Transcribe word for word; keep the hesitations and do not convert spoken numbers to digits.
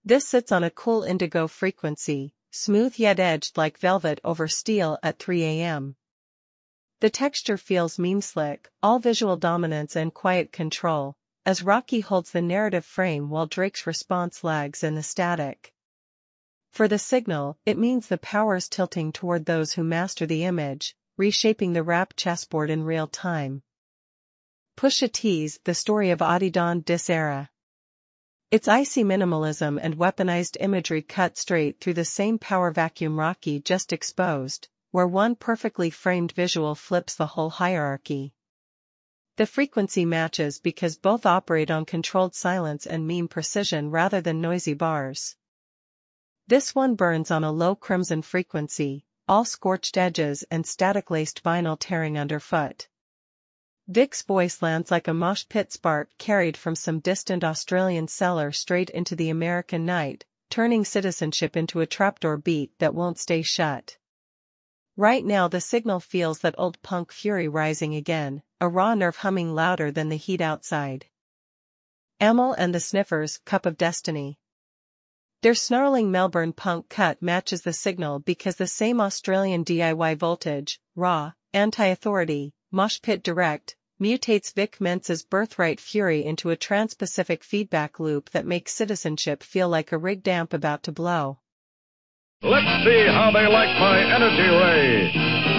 This sits on a cool indigo frequency, smooth yet edged like velvet over steel at three a m The texture feels meme slick, all visual dominance and quiet control, as Rocky holds the narrative frame while Drake's response lags in the static. For the signal, it means the power's tilting toward those who master the image, reshaping the rap chessboard in real time. Pusha T's The Story of Adidon Dis Era. Its icy minimalism and weaponized imagery cut straight through the same power vacuum Rocky just exposed, where one perfectly framed visual flips the whole hierarchy. The frequency matches because both operate on controlled silence and meme precision rather than noisy bars. This one burns on a low crimson frequency, all scorched edges and static-laced vinyl tearing underfoot. Vic's voice lands like a mosh pit spark carried from some distant Australian cellar straight into the American night, turning citizenship into a trapdoor beat that won't stay shut. Right now the signal feels that old punk fury rising again, a raw nerve humming louder than the heat outside. Amyl and the Sniffers' Cup of Destiny. Their snarling Melbourne punk cut matches the signal because the same Australian D I Y voltage, raw, anti-authority, mosh pit direct, mutates Vic Mensa's birthright fury into a trans-Pacific feedback loop that makes citizenship feel like a rigged amp about to blow. Let's see how they like my energy ray.